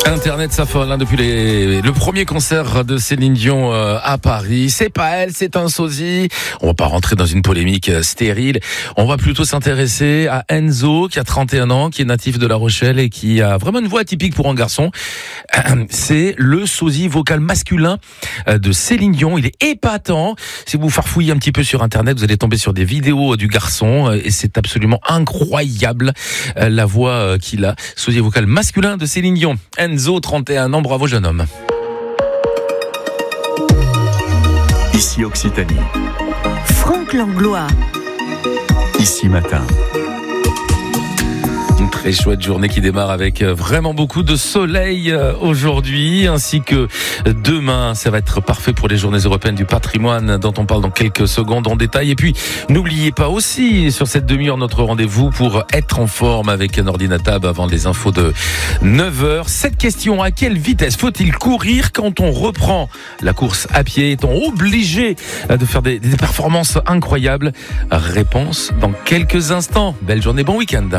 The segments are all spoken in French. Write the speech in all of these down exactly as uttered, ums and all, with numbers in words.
Internet s'affole hein, depuis les, le premier concert de Céline Dion euh, à Paris. C'est pas elle, c'est un sosie. On va pas rentrer dans une polémique euh, stérile. On va plutôt s'intéresser à Enzo, qui a trente et un ans, qui est natif de La Rochelle et qui a vraiment une voix atypique pour un garçon. Euh, c'est le sosie vocal masculin euh, de Céline Dion. Il est épatant. Si vous farfouillez un petit peu sur Internet, vous allez tomber sur des vidéos du garçon euh, et c'est absolument incroyable euh, la voix euh, qu'il a. Sosie vocal masculin de Céline Dion. Enzo, trente et un ans, bravo jeune homme. Ici Occitanie. Franck Langlois. Ici Matin. Une très chouette journée qui démarre avec vraiment beaucoup de soleil aujourd'hui, ainsi que demain. Ça va être parfait pour les journées européennes du patrimoine dont on parle dans quelques secondes en détail. Et puis, n'oubliez pas aussi, sur cette demi-heure, notre rendez-vous pour être en forme avec un ordinateur avant les infos de neuf heures. Cette question, à quelle vitesse faut-il courir quand on reprend la course à pied? Est-on obligé de faire des, des performances incroyables? Réponse dans quelques instants. Belle journée, bon week-end.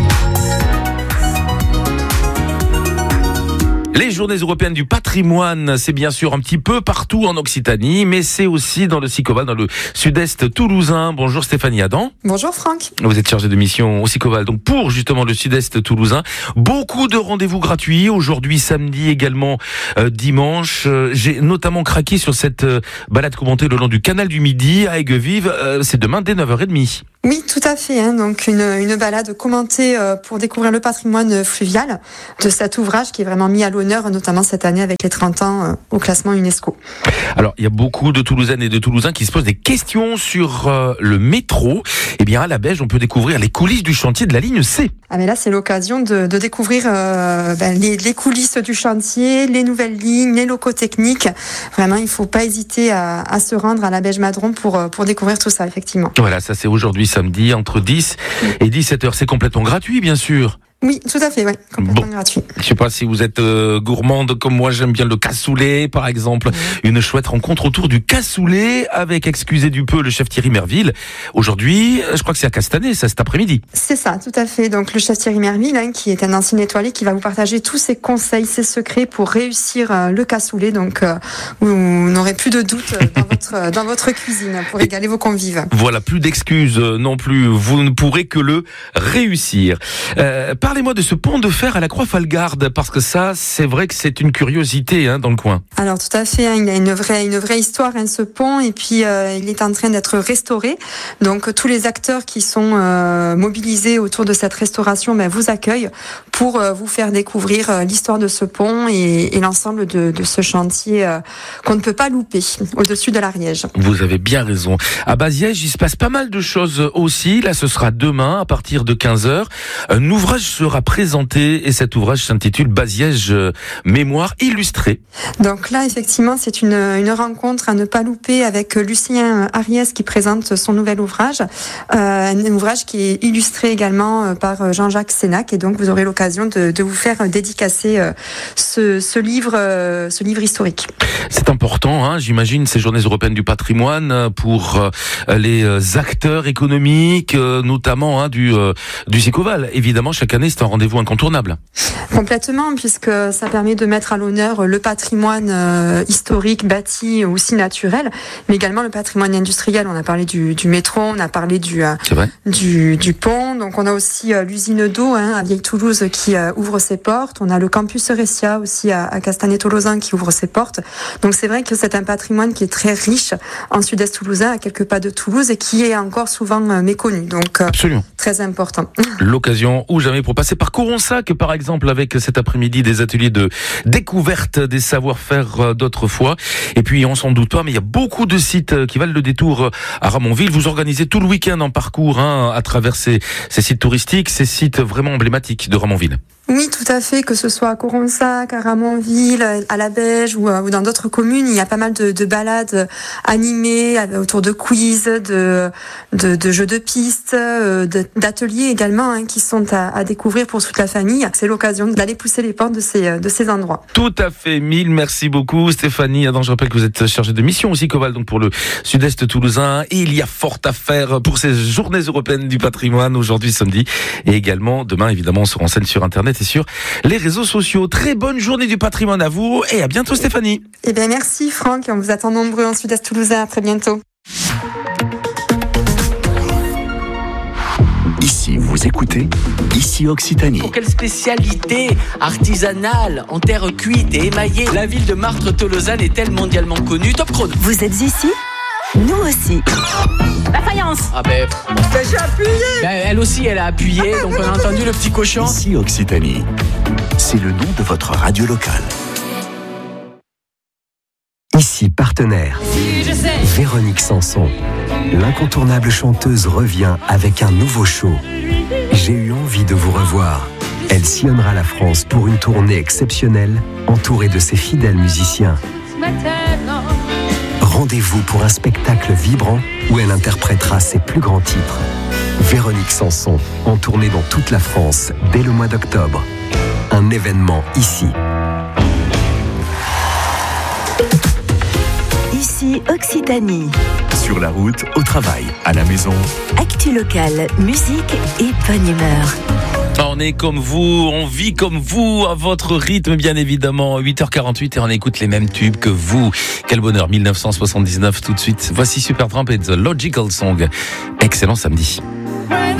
Les journées européennes du patrimoine, c'est bien sûr un petit peu partout en Occitanie, mais c'est aussi dans le Sicoval, dans le sud-est toulousain. Bonjour Stéphanie Adam. Bonjour Franck. Vous êtes chargée de mission au Sicoval, donc pour justement le sud-est toulousain. Beaucoup de rendez-vous gratuits, aujourd'hui, samedi, également euh, dimanche. Euh, j'ai notamment craqué sur cette euh, balade commentée le long du canal du Midi à Aigues-Vives. Euh, c'est demain dès neuf heures trente. Oui, tout à fait. Hein. Donc une, une balade commentée euh, pour découvrir le patrimoine fluvial de cet ouvrage qui est vraiment mis à l'honneur, notamment cette année avec les trente ans euh, au classement UNESCO. Alors, il y a beaucoup de Toulousaines et de Toulousains qui se posent des questions sur euh, le métro. Eh bien, à la Beige, on peut découvrir les coulisses du chantier de la ligne C. Ah mais là, c'est l'occasion de, de découvrir euh, ben, les, les coulisses du chantier, les nouvelles lignes, les locaux techniques. Vraiment, il ne faut pas hésiter à, à se rendre à la Beige-Madron pour, pour découvrir tout ça, effectivement. Voilà, ça c'est aujourd'hui samedi entre dix et dix-sept heures. C'est complètement gratuit, bien sûr. Oui, tout à fait, oui, complètement bon, gratuit. Je sais pas si vous êtes euh, gourmande comme moi, j'aime bien le cassoulet, par exemple. Mmh. Une chouette rencontre autour du cassoulet avec, excusez du peu, le chef Thierry Merville. Aujourd'hui, je crois que c'est à Castanet, ça, cet après-midi. C'est ça, tout à fait. Donc, le chef Thierry Merville, hein, qui est un ancien étoilé, qui va vous partager tous ses conseils, ses secrets pour réussir euh, le cassoulet. Donc, euh, vous n'aurez plus de doute dans votre, dans votre cuisine pour régaler vos convives. Voilà, plus d'excuses non plus. Vous ne pourrez que le réussir. Euh, Parlez-moi de ce pont de fer à la Croix-Falgarde, parce que ça, c'est vrai que c'est une curiosité hein, dans le coin. Alors tout à fait, hein, il a une vraie, une vraie histoire, hein, ce pont, et puis euh, il est en train d'être restauré. Donc tous les acteurs qui sont euh, mobilisés autour de cette restauration ben, vous accueillent pour euh, vous faire découvrir euh, l'histoire de ce pont et, et l'ensemble de, de ce chantier euh, qu'on ne peut pas louper au-dessus de l'Ariège. Vous avez bien raison. À Baziège, il se passe pas mal de choses aussi. Là, ce sera demain à partir de quinze heures. Un ouvrage sera présenté et cet ouvrage s'intitule Baziège Mémoire illustrée. Donc là, effectivement, c'est une, une rencontre à ne pas louper avec Lucien Ariès qui présente son nouvel ouvrage. Euh, un ouvrage qui est illustré également par Jean-Jacques Sénac et donc vous aurez l'occasion de, de vous faire dédicacer ce, ce livre, ce livre historique. C'est important, hein, j'imagine, ces journées européennes du patrimoine pour les acteurs économiques, notamment hein, du, du Sicoval. Évidemment, chaque année, c'est un rendez-vous incontournable. Complètement, puisque ça permet de mettre à l'honneur le patrimoine euh, historique, bâti, aussi naturel, mais également le patrimoine industriel. On a parlé du, du métro, on a parlé du, euh, du, du pont. Donc on a aussi euh, l'usine d'eau hein, à Vieille-Toulouse qui euh, ouvre ses portes. On a le campus Ressia aussi à, à Castanet-Tolosan qui ouvre ses portes. Donc c'est vrai que c'est un patrimoine qui est très riche en sud-est toulousain, à quelques pas de Toulouse, et qui est encore souvent euh, méconnu. Donc euh, absolument très important. L'occasion ou jamais pour passer par Coronsac, par exemple, avec cet après-midi des ateliers de découverte des savoir-faire d'autrefois. Et puis, on s'en doute pas, mais il y a beaucoup de sites qui valent le détour à Ramonville. Vous organisez tout le week-end en parcours hein, à travers ces, ces sites touristiques, ces sites vraiment emblématiques de Ramonville. Oui, tout à fait, que ce soit à Coronsac, à Ramonville, à la Beige ou, ou dans d'autres communes, il y a pas mal de, de balades animées autour de quiz, de, de, de jeux de pistes, de, d'ateliers également hein, qui sont à, à découvrir pour toute la famille. C'est l'occasion d'aller pousser les portes de ces, de ces endroits. Tout à fait, mille merci beaucoup Stéphanie. Adam, je rappelle que vous êtes chargée de mission aussi, Coval, donc pour le sud-est toulousain. Et il y a fort à faire pour ces journées européennes du patrimoine aujourd'hui samedi et également demain. Évidemment, on se renseigne sur Internet. internet et sur les réseaux sociaux. Très bonne journée du patrimoine à vous et à bientôt Stéphanie. Eh bien merci Franck, on vous attend nombreux en Sud-Est toulousain, à très bientôt. Ici, vous écoutez Ici Occitanie. Pour quelle spécialité artisanale en terre cuite et émaillée la ville de Martre-Tolosane est-elle mondialement connue? Top chrono. Vous êtes ici? Nous aussi. La faïence. Ah ben, Ben, j'ai appuyé. ben, elle aussi elle a appuyé, donc on a entendu le petit cochon. Ici Occitanie. C'est le nom de votre radio locale. Ici partenaire. Si je sais. Véronique Sanson. L'incontournable chanteuse revient avec un nouveau show. J'ai eu envie de vous revoir. Elle sillonnera la France pour une tournée exceptionnelle, entourée de ses fidèles musiciens. Rendez-vous pour un spectacle vibrant où elle interprétera ses plus grands titres. Véronique Sanson, en tournée dans toute la France dès le mois d'octobre. Un événement ici. Ici Occitanie. Sur la route, au travail, à la maison. Actu locale, musique et bonne humeur. On est comme vous, on vit comme vous, à votre rythme bien évidemment. huit heures quarante-huit et on écoute les mêmes tubes que vous. Quel bonheur, dix-neuf cent soixante-dix-neuf tout de suite. Voici Supertramp et The Logical Song. Excellent samedi.